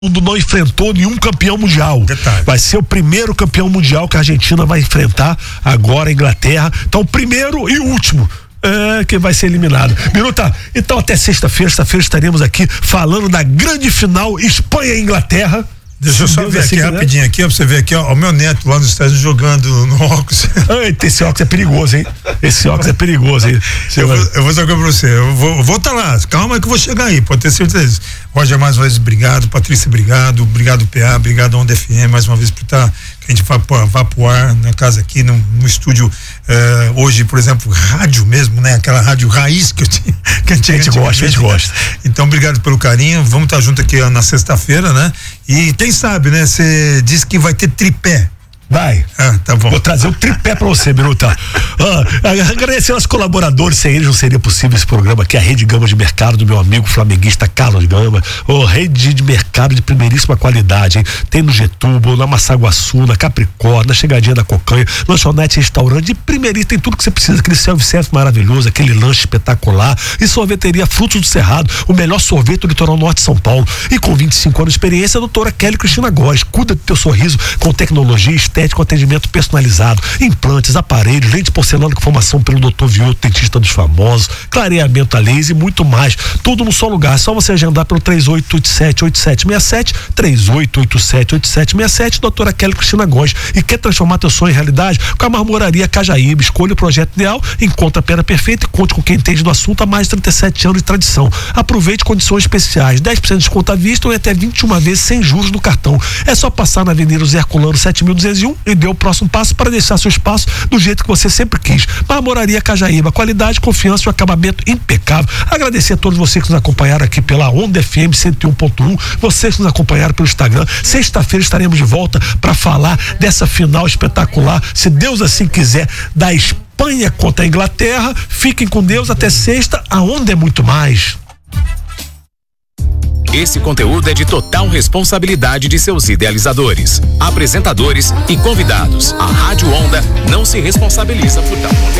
mundo não enfrentou nenhum campeão mundial. Detalhe. Vai ser o primeiro campeão mundial que a Argentina vai enfrentar agora a Inglaterra. Então, primeiro e último. Que vai ser eliminado. Minuta, então até sexta-feira estaremos aqui falando da grande final Espanha e Inglaterra. Deixa eu só ver aqui rapidinho aqui, ó, pra você ver aqui, ó, o meu neto lá nos Estados Unidos jogando no óculos. Eita, esse óculos é perigoso, hein? Esse óculos é perigoso, hein? Eu vou jogar pra você, eu vou estar lá, calma que eu vou chegar aí, pode ter certeza. Roger, mais uma vez, obrigado, Patrícia, obrigado PA, obrigado Onda FM, mais uma vez por estar, que a gente vai pro ar na casa aqui, no estúdio, hoje, por exemplo, rádio mesmo, né? Aquela rádio raiz que eu tinha, que a gente gosta. Então, obrigado pelo carinho, vamos estar junto aqui na sexta-feira, né? E quem sabe, né? Você disse que vai ter tripé. Vai. Tá bom. Vou trazer um tripé pra você, Minuta. Agradecer aos colaboradores, sem eles não seria possível esse programa aqui, a Rede Gama de Mercado do meu amigo flamenguista Carlos Gama, rede de mercado de primeiríssima qualidade, hein? Tem no Getúbal, na Massaguaçu, na Capricórnio, na Chegadinha da Cocanha, lanchonete, restaurante de primeiríssima, tem tudo que você precisa, aquele self-service maravilhoso, aquele lanche espetacular, e sorveteria Frutos do Cerrado, o melhor sorvete do litoral norte de São Paulo, e com 25 anos de experiência, a doutora Kelly Cristina Góes, cuida do teu sorriso com tecnologia estética, com atendimento personalizado, implantes, aparelhos, lente de porcelana com formação pelo Dr. Vioto, dentista dos famosos, clareamento a laser e muito mais, tudo num só lugar, só você agendar pelo 3887-8767, 3887-8767, doutora Kelly Cristina Góes, e quer transformar teu sonho em realidade? Com a Marmoraria Cajaíba, escolha o projeto ideal, encontra a pedra perfeita e conte com quem entende do assunto há mais de 37 anos de tradição. Aproveite condições especiais, 10% de desconto à vista ou até 21 vezes sem juros no cartão. É só passar na Avenida Zé Herculano 7201 e dê o próximo passo para deixar seu espaço do jeito que você sempre quis. Marmoraria Cajaíba, qualidade, confiança e um acabamento impecável. Agradecer a todos vocês que nos acompanharam aqui pela Onda FM 101.1, vocês que nos acompanharam pelo Instagram. Sexta-feira estaremos de volta para falar dessa final espetacular, se Deus assim quiser, da Espanha contra a Inglaterra. Fiquem com Deus, até sexta, a Onda é muito mais. Esse conteúdo é de total responsabilidade de seus idealizadores, apresentadores e convidados. A Rádio Onda não se responsabiliza por tal conteúdo.